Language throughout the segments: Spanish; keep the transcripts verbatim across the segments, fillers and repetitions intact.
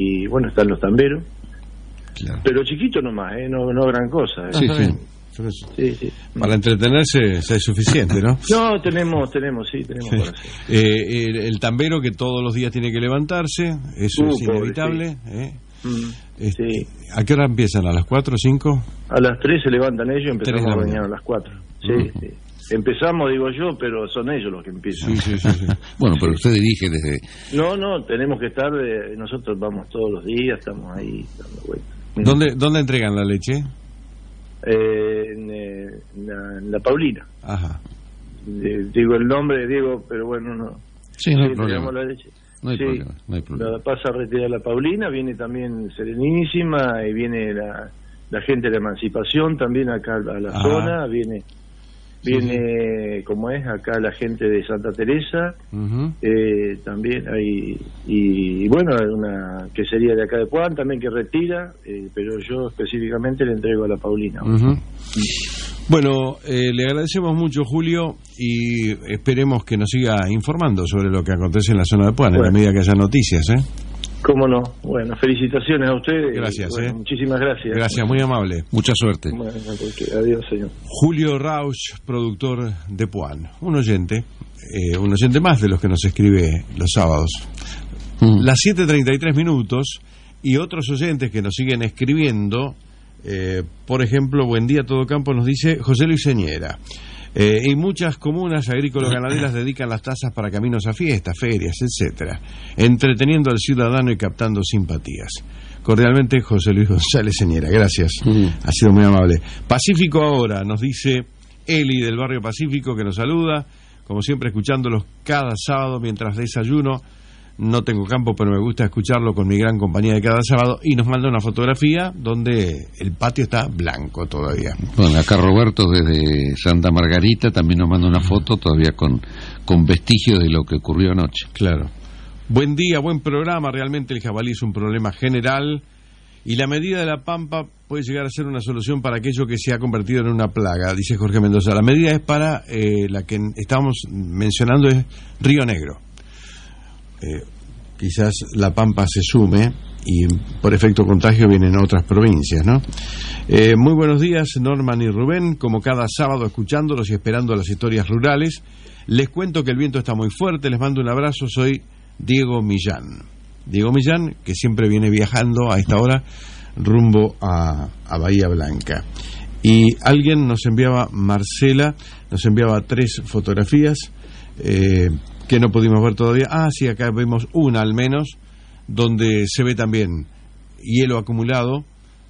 y bueno, están los tamberos. Claro. Pero chiquito nomás, ¿eh? no, no gran cosa. ¿eh? Sí, sí. Sí, sí. Para entretenerse es suficiente, ¿no? No, tenemos, tenemos, sí, tenemos sí. para hacer. Eh, el, el tambero que todos los días tiene que levantarse, eso Uh, es pobre, inevitable. sí. ¿eh? Mm, este, sí. ¿A qué hora empiezan? ¿A las cuatro o cinco? A las tres se levantan ellos, empezamos Tres a de la bañar a las cuatro. Sí, Uh-huh. sí. Empezamos, digo yo, pero son ellos los que empiezan. Sí, sí, sí, sí. Bueno, pero usted dirige desde... No, no, tenemos que estar, de, nosotros vamos todos los días, estamos ahí dando vueltas. ¿Dónde, ¿Dónde entregan la leche? Eh, en, eh, en la, en la Paulina. Ajá. Eh, digo el nombre, Diego, pero bueno, no. Sí, no hay Sí, problema. entregamos la leche. No hay Sí, problema, no hay problema. la pasa a retirar la Paulina, viene también Serenísima, y viene la, la gente de la Emancipación también acá a la Ah. zona, viene Sí, viene como es acá la gente de Santa Teresa, Uh-huh. eh, también hay, y, y bueno, una que sería de acá de Puan también que retira, eh, pero yo específicamente le entrego a la Paulina. Uh-huh. Bueno, eh, le agradecemos mucho, Julio, y esperemos que nos siga informando sobre lo que acontece en la zona de Puan, Bueno. en la medida que haya noticias, ¿eh? ¿Cómo no? Bueno, felicitaciones a ustedes. Gracias, Bueno, eh. muchísimas gracias. Gracias, muy amable. Mucha suerte. Bueno, adiós, señor. Julio Rauch, productor de Puan, un oyente, eh, un oyente más de los que nos escribe los sábados. Mm. Las siete treinta y tres minutos, y otros oyentes que nos siguen escribiendo, eh, por ejemplo, Buen Día Todo Campo nos dice José Luis Señera. Eh, y muchas comunas agrícolas-ganaderas dedican las tasas para caminos a fiestas, ferias, etcétera, entreteniendo al ciudadano y captando simpatías. Cordialmente, José Luis González Señera. Gracias, Mm. ha sido muy amable. Pacífico Ahora, nos dice Eli del barrio Pacífico, que nos saluda, como siempre escuchándolos cada sábado mientras desayuno. No tengo campo, pero me gusta escucharlo con mi gran compañía de cada sábado, y nos manda una fotografía donde el patio está blanco todavía. Bueno, acá Roberto desde Santa Margarita también nos manda una foto todavía con, con vestigios de lo que ocurrió anoche. Claro. Buen día, buen programa. Realmente el jabalí es un problema general y la medida de la Pampa puede llegar a ser una solución para aquello que se ha convertido en una plaga, dice Jorge Mendoza. La medida es para eh, la que estábamos mencionando, es Río Negro. Eh, quizás la Pampa se sume y por efecto contagio vienen otras provincias, ¿no? Eh, muy buenos días, Norman y Rubén, como cada sábado escuchándolos y esperando las historias rurales. Les cuento que el viento está muy fuerte, les mando un abrazo, soy Diego Millán. Diego Millán, que siempre viene viajando a esta hora rumbo a, a Bahía Blanca. Y alguien nos enviaba, Marcela, nos enviaba tres fotografías eh, que no pudimos ver todavía. Ah, sí, acá vemos una al menos, donde se ve también hielo acumulado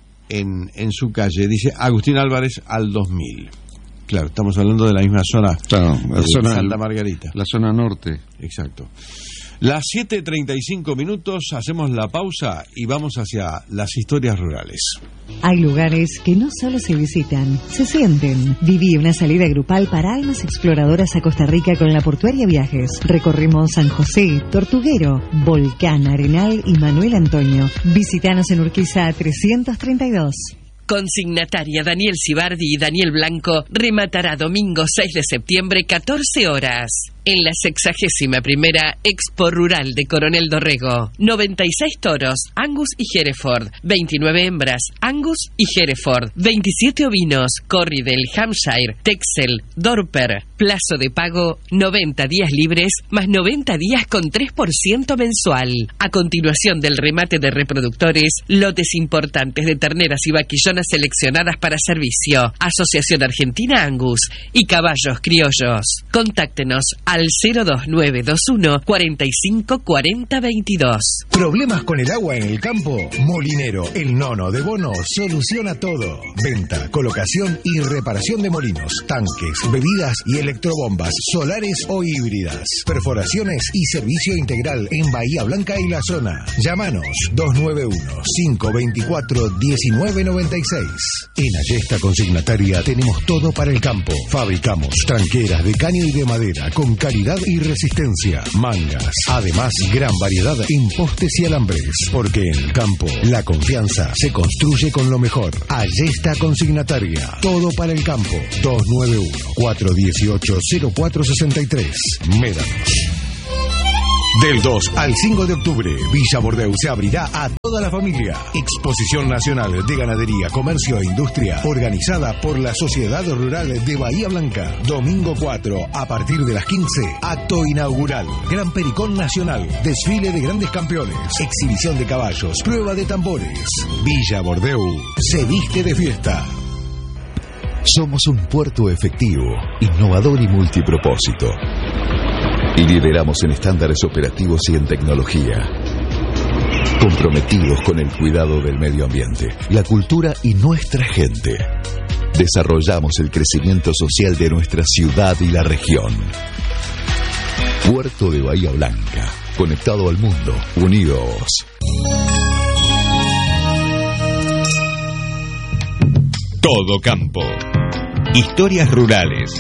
en, en su calle. Dice Agustín Álvarez al dos mil. Claro, estamos hablando de la misma zona, Claro, la de zona Santa Margarita. La zona norte. Exacto. Las siete treinta y cinco minutos, hacemos la pausa y vamos hacia las historias rurales. Hay lugares que no solo se visitan, se sienten. Viví una salida grupal para almas exploradoras a Costa Rica con la Portuaria Viajes. Recorrimos San José, Tortuguero, Volcán, Arenal y Manuel Antonio. Visítanos en Urquiza trescientos treinta y dos. Consignataria Daniel Cibardi y Daniel Blanco rematará domingo seis de septiembre, catorce horas, en la sexagésima primera Expo Rural de Coronel Dorrego. noventa y seis toros, Angus y Hereford, veintinueve hembras, Angus y Hereford, veintisiete ovinos, Corriedale, Hampshire, Texel, Dorper. Plazo de pago noventa días libres más noventa días con tres por ciento mensual. A continuación del remate de reproductores, lotes importantes de terneras y vaquillonas seleccionadas para servicio. Asociación Argentina Angus y caballos criollos. Contáctenos al cero dos nueve dos uno cuatro cinco cuatro cero veintidós. ¿Problemas con el agua en el campo? Molinero, el nono de Bono, soluciona todo. Venta, colocación y reparación de molinos, tanques, bebidas y electrobombas, solares o híbridas. Perforaciones y servicio integral en Bahía Blanca y la zona. Llámanos dos nueve uno, cinco dos cuatro, uno nueve nueve seis. En Ayesta Consignataria tenemos todo para el campo. Fabricamos tranqueras de caño y de madera con calidad y resistencia. Mangas. Además, gran variedad en postes y alambres. Porque en el campo, la confianza se construye con lo mejor. Ayesta Consignataria. Todo para el campo. dos nueve uno, cuatro uno ocho, cero cuatro seis tres. Médanos. Del dos al cinco de octubre, Villa Bordeu se abrirá a toda la familia. Exposición Nacional de Ganadería, Comercio e Industria, organizada por la Sociedad Rural de Bahía Blanca. Domingo cuatro, a partir de las quince, acto inaugural. Gran Pericón Nacional, desfile de grandes campeones, exhibición de caballos, prueba de tambores. Villa Bordeu se viste de fiesta. Somos un puerto efectivo, innovador y multipropósito. Lideramos en estándares operativos y en tecnología. Comprometidos con el cuidado del medio ambiente, la cultura y nuestra gente. Desarrollamos el crecimiento social de nuestra ciudad y la región. Puerto de Bahía Blanca, conectado al mundo, unidos. Todo campo. Historias rurales.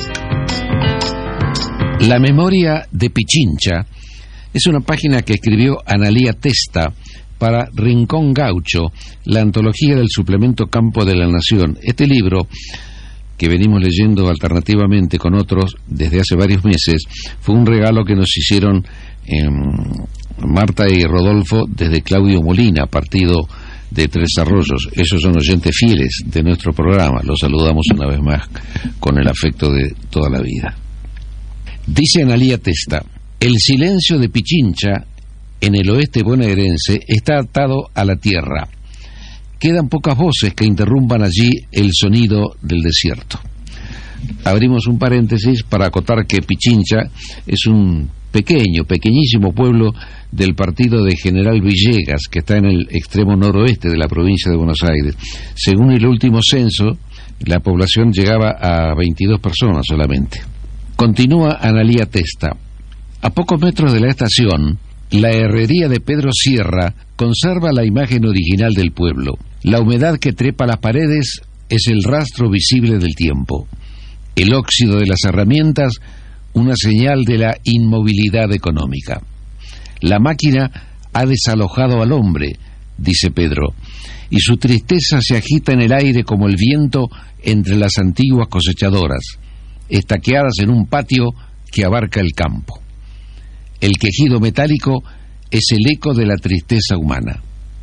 La memoria de Pichincha es una página que escribió Analía Testa para Rincón Gaucho, la antología del suplemento Campo de la Nación. Este libro, que venimos leyendo alternativamente con otros desde hace varios meses, fue un regalo que nos hicieron eh, Marta y Rodolfo desde Claudio Molina, partido de Tres Arroyos. Esos son oyentes fieles de nuestro programa. Los saludamos una vez más con el afecto de toda la vida. Dice Analía Testa: el silencio de Pichincha en el oeste bonaerense está atado a la tierra. Quedan pocas voces que interrumpan allí el sonido del desierto. Abrimos un paréntesis para acotar que Pichincha es un pequeño, pequeñísimo pueblo del partido de General Villegas, que está en el extremo noroeste de la provincia de Buenos Aires. Según el último censo, la población llegaba a veintidós personas solamente. Continúa Analía Testa: a pocos metros de la estación, la herrería de Pedro Sierra conserva la imagen original del pueblo. La humedad que trepa las paredes es el rastro visible del tiempo. El óxido de las herramientas, una señal de la inmovilidad económica. La máquina ha desalojado al hombre, dice Pedro, y su tristeza se agita en el aire como el viento entre las antiguas cosechadoras, estaqueadas en un patio que abarca el campo. El quejido metálico es el eco de la tristeza humana.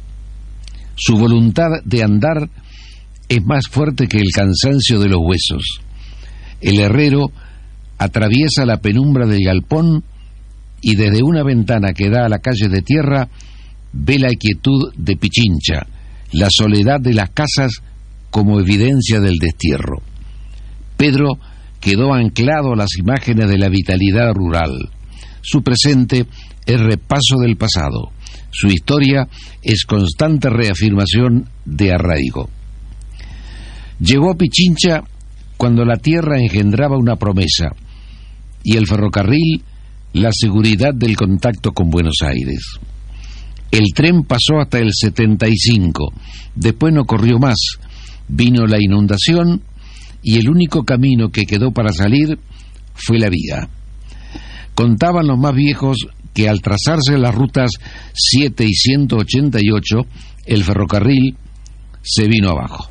Su voluntad de andar es más fuerte que el cansancio de los huesos. El herrero atraviesa la penumbra del galpón y desde una ventana que da a la calle de tierra ve la quietud de Pichincha, la soledad de las casas como evidencia del destierro. Pedro quedó anclado a las imágenes de la vitalidad rural. Su presente es repaso del pasado. Su historia es constante reafirmación de arraigo. Llegó a Pichincha cuando la tierra engendraba una promesa y el ferrocarril la seguridad del contacto con Buenos Aires. El tren pasó hasta el setenta y cinco, después no corrió más, vino la inundación y el único camino que quedó para salir fue la vía. Contaban los más viejos que al trazarse las rutas siete y ciento ochenta y ocho, el ferrocarril se vino abajo.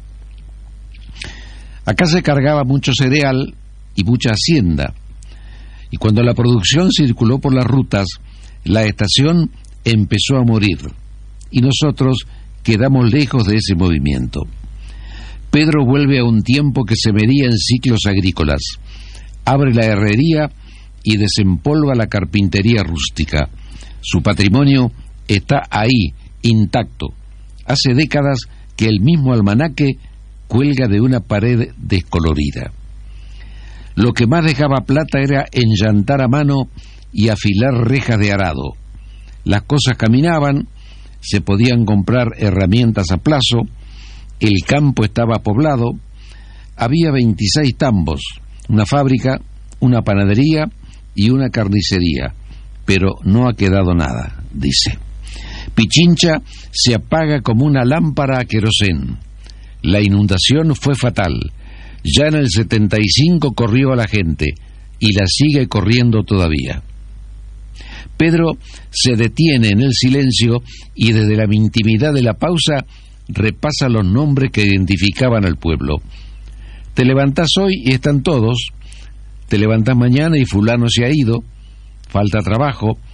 Acá se cargaba mucho cereal y mucha hacienda, y cuando la producción circuló por las rutas, la estación empezó a morir, y nosotros quedamos lejos de ese movimiento. Pedro vuelve a un tiempo que se medía en ciclos agrícolas, abre la herrería y desempolva la carpintería rústica. Su patrimonio está ahí, intacto. Hace décadas que el mismo almanaque cuelga de una pared descolorida. Lo que más dejaba plata era enllantar a mano y afilar rejas de arado. Las cosas caminaban, se podían comprar herramientas a plazo, el campo estaba poblado, había veintiséis tambos, una fábrica, una panadería y una carnicería, pero no ha quedado nada, dice. Pichincha se apaga como una lámpara a querosén. La inundación fue fatal. Ya en el setenta y cinco corrió a la gente y la sigue corriendo todavía. Pedro se detiene en el silencio y desde la intimidad de la pausa repasa los nombres que identificaban al pueblo. Te levantás hoy y están todos, te levantás mañana y fulano se ha ido, falta trabajo,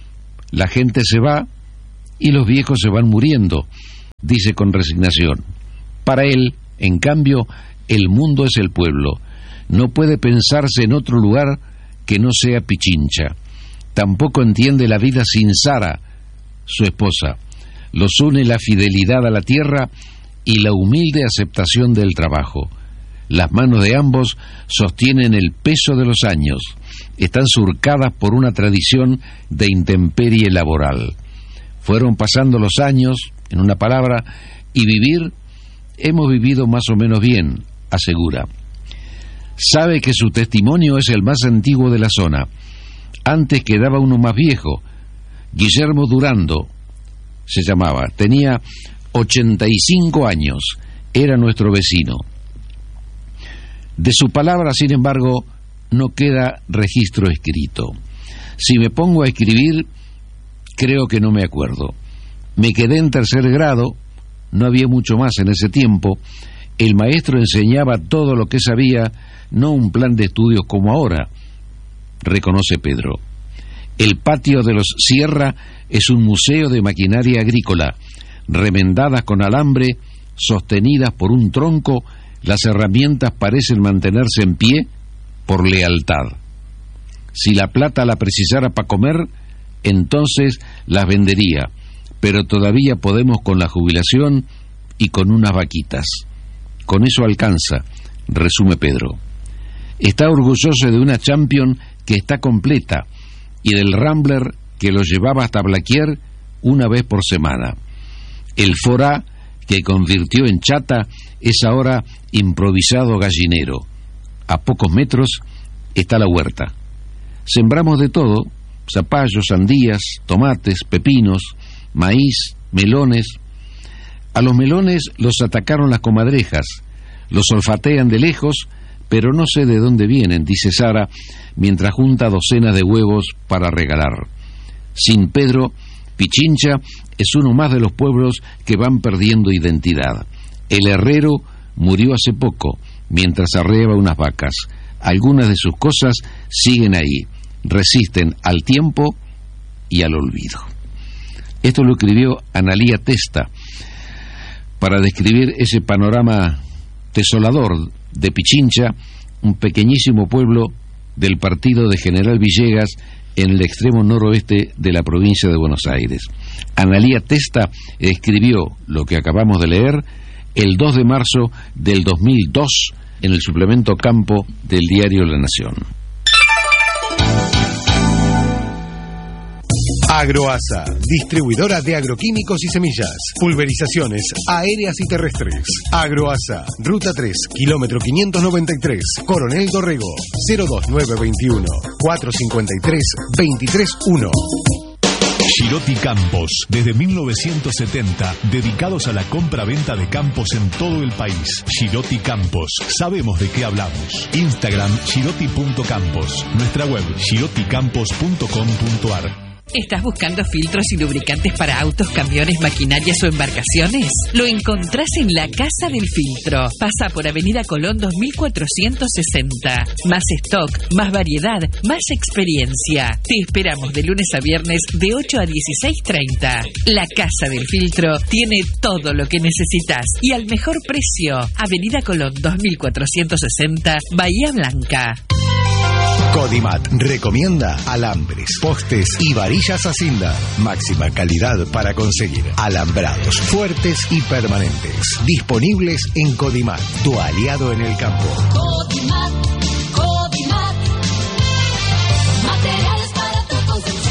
La gente se va y los viejos se van muriendo, dice con resignación. Para él, en cambio, el mundo es el pueblo. No puede pensarse en otro lugar que no sea Pichincha. Tampoco entiende la vida sin Sara, su esposa. Los une la fidelidad a la tierra y la humilde aceptación del trabajo. Las manos de ambos sostienen el peso de los años. Están surcadas por una tradición de intemperie laboral. Fueron pasando los años, en una palabra, y vivir, hemos vivido más o menos bien, asegura. Sabe que su testimonio es el más antiguo de la zona. Antes quedaba uno más viejo, Guillermo Durando se llamaba, tenía ochenta y cinco años, era nuestro vecino. De su palabra, sin embargo, no queda registro escrito. Si me pongo a escribir, creo que no me acuerdo. Me quedé en tercer grado, no había mucho más en ese tiempo. El maestro enseñaba todo lo que sabía, no un plan de estudios como ahora, reconoce Pedro. El patio de los Sierra es un museo de maquinaria agrícola, remendadas con alambre, sostenidas por un tronco. Las herramientas parecen mantenerse en pie por lealtad. Si la plata la precisara para comer, entonces las vendería, pero todavía podemos con la jubilación y con unas vaquitas. Con eso alcanza, resume Pedro. Está orgulloso de una Champion que está completa y del Rambler que lo llevaba hasta Blaquier una vez por semana. El Forá, que convirtió en chata, es ahora improvisado gallinero. A pocos metros está la huerta. Sembramos de todo: zapallos, sandías, tomates, pepinos, maíz, melones. A los melones los atacaron las comadrejas, los olfatean de lejos, pero no sé de dónde vienen, dice Sara, mientras junta docenas de huevos para regalar. Sin Pedro, Pichincha es uno más de los pueblos que van perdiendo identidad. El herrero murió hace poco, mientras arreaba unas vacas. Algunas de sus cosas siguen ahí, resisten al tiempo y al olvido. Esto lo escribió Analía Testa para describir ese panorama desolador de Pichincha, un pequeñísimo pueblo del partido de General Villegas en el extremo noroeste de la provincia de Buenos Aires. Analía Testa escribió lo que acabamos de leer el dos de marzo del dos mil dos en el suplemento Campo del diario La Nación. Agroasa, distribuidora de agroquímicos y semillas, pulverizaciones aéreas y terrestres. Agroasa, ruta tres, kilómetro quinientos noventa y tres, Coronel Dorrego, cero dos nueve veintiuno, cuatrocientos cincuenta y tres, veintitrés uno. Girotti Campos, desde mil novecientos setenta, dedicados a la compra-venta de campos en todo el país. Girotti Campos, sabemos de qué hablamos. Instagram, girotti punto campos. Nuestra web, girotti campos punto com punto ar. ¿Estás buscando filtros y lubricantes para autos, camiones, maquinarias o embarcaciones? Lo encontrás en la Casa del Filtro. Pasa por Avenida Colón dos mil cuatrocientos sesenta. Más stock, más variedad, más experiencia. Te esperamos de lunes a viernes de ocho a dieciséis treinta. La Casa del Filtro tiene todo lo que necesitas y al mejor precio. Avenida Colón dos mil cuatrocientos sesenta, Bahía Blanca. Codimat recomienda alambres, postes y varillas Acinda. Máxima calidad para conseguir alambrados fuertes y permanentes. Disponibles en Codimat, tu aliado en el campo. Codimat, Codimat, materiales para tu construcción.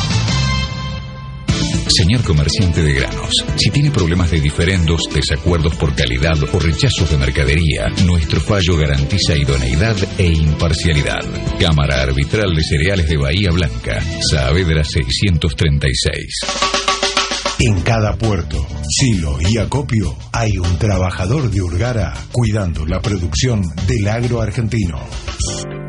Señor comerciante de granos, si tiene problemas de diferendos, desacuerdos por calidad o rechazos de mercadería, nuestro fallo garantiza idoneidad e imparcialidad. Cámara Arbitral de Cereales de Bahía Blanca, Saavedra seiscientos treinta y seis. En cada puerto, silo y acopio hay un trabajador de Urgara cuidando la producción del agro argentino.